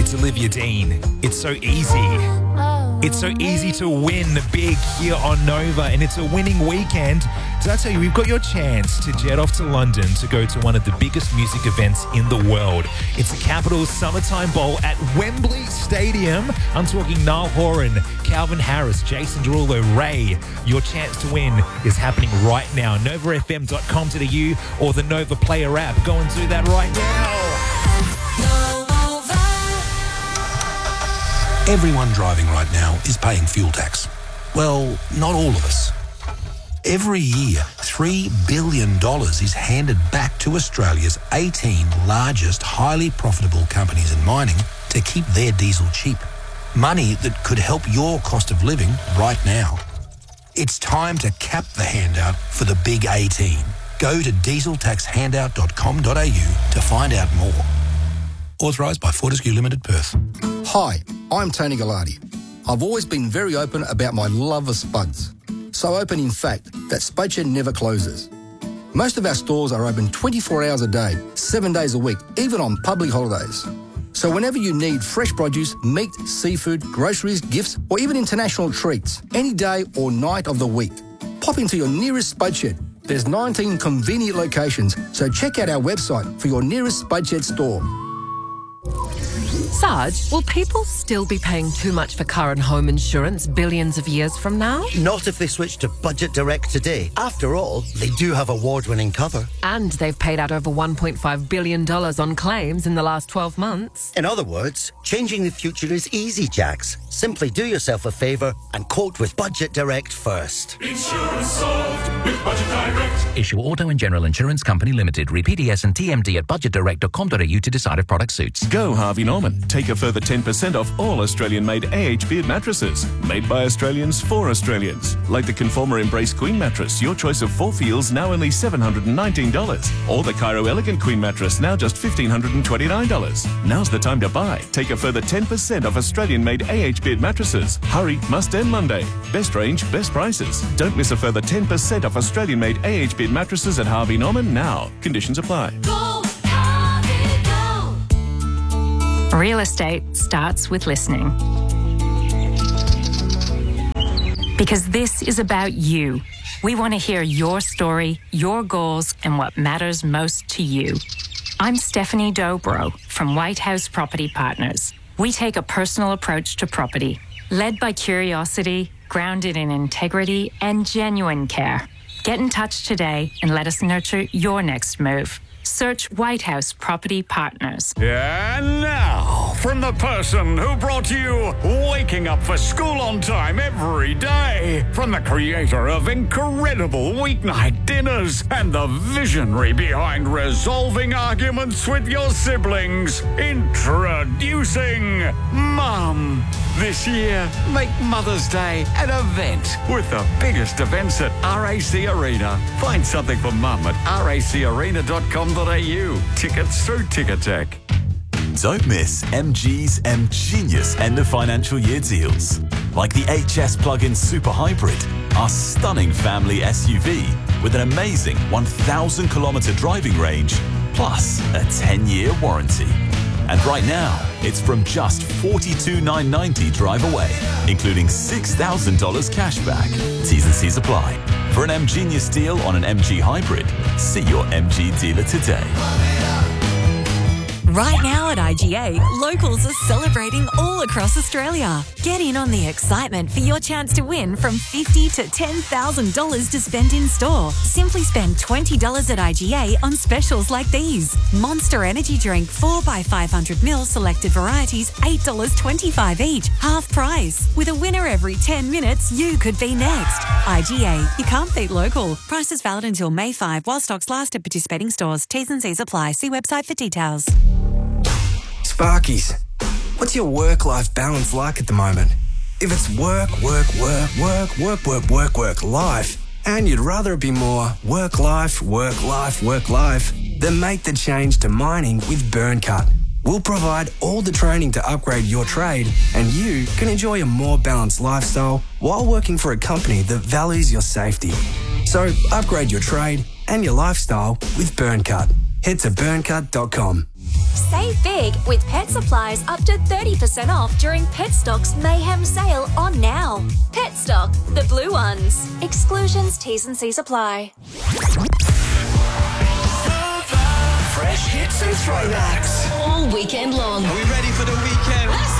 It's Olivia Dean. It's so easy. It's so easy to win big here on Nova, and it's a winning weekend. So I tell you, we've got your chance to jet off to London to go to one of the biggest music events in the world. It's the Capitals Summertime Bowl at Wembley Stadium. I'm talking Niall Horan, Calvin Harris, Jason Derulo, Ray. Your chance to win is happening right now. NovaFM.com.au or the Nova Player app. Go and do that right now. Everyone driving right now is paying fuel tax. Well, not all of us. Every year, $3 billion is handed back to Australia's 18 largest highly profitable companies in mining to keep their diesel cheap. Money that could help your cost of living right now. It's time to cap the handout for the big 18. Go to dieseltaxhandout.com.au to find out more. Authorised by Fortescue Limited, Perth. Hi, I'm Tony Gallardi. I've always been very open about my love of spuds. So open, in fact, that Spudshed never closes. Most of our stores are open 24 hours a day, 7 days a week, even on public holidays. So whenever you need fresh produce, meat, seafood, groceries, gifts, or even international treats, any day or night of the week, pop into your nearest Spudshed. There's 19 convenient locations, so check out our website for your nearest Spudshed store. Sarge, will people still be paying too much for car and home insurance billions of years from now? Not if they switch to Budget Direct today. After all, they do have award-winning cover. And they've paid out over $1.5 billion on claims in the last 12 months. In other words, changing the future is easy, Jax. Simply do yourself a favour and quote with Budget Direct first. Insurance solved with Budget Direct. Issue Auto and General Insurance Company Limited. Read PDS and TMD at budgetdirect.com.au to decide if product suits. Go Harvey Norman. Take a further 10% off all Australian-made AH Beard mattresses. Made by Australians for Australians. Like the Conformer Embrace Queen mattress, your choice of 4 feels, now only $719. Or the Cairo Elegant Queen mattress, now just $1,529. Now's the time to buy. Take a further 10% off Australian-made AH Beard mattresses. Hurry, must end Monday. Best range, best prices. Don't miss a further 10% off Australian-made AH Beard mattresses at Harvey Norman now. Conditions apply. Real estate starts with listening. Because this is about you. We want to hear your story, your goals, and what matters most to you. I'm Stephanie Dobro from White House Property Partners. We take a personal approach to property, led by curiosity, grounded in integrity, and genuine care. Get in touch today and let us nurture your next move. Search White House Property Partners. And now, from the person who brought you Waking Up for School on Time every day, from the creator of incredible weeknight dinners and the visionary behind resolving arguments with your siblings, introducing Mum. This year, make Mother's Day an event with the biggest events at RAC Arena. Find something for Mum at racarena.com.au. Tickets through Ticketek. Don't miss MG's M-Genius end of financial year deals. Like the HS plug-in Super Hybrid, our stunning family SUV with an amazing 1,000-kilometre driving range, plus a 10-year warranty. And right now, it's from just $42,990 drive away, including $6,000 cash back. T's and C's apply. For an M-Genius deal on an MG Hybrid, see your MG dealer today. Right now at IGA, locals are celebrating all across Australia. Get in on the excitement for your chance to win from $50,000 to $10,000 to spend in store. Simply spend $20 at IGA on specials like these. Monster Energy Drink 4x500ml selected varieties, $8.25 each, half price. With a winner every 10 minutes, you could be next. IGA, you can't beat local. Price is valid until May 5 while stocks last at participating stores. T's and C's apply. See website for details. Sparkies, what's your work-life balance like at the moment? If it's work, life, and you'd rather it be more work-life, then make the change to mining with BurnCut. We'll provide all the training to upgrade your trade, and you can enjoy a more balanced lifestyle while working for a company that values your safety. So upgrade your trade and your lifestyle with BurnCut. Head to burncut.com. Save big with Pet Supplies up to 30% off during Petstock's Mayhem sale on now. Petstock, the blue ones. Exclusions, T's and C's apply. Fresh hits and throwbacks. All weekend long. Are we ready for the weekend?